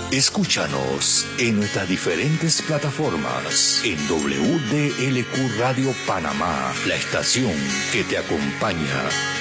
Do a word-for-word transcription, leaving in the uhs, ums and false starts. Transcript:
Escúchanos en nuestras diferentes plataformas en W D L Q Radio Panamá, la estación que te acompaña.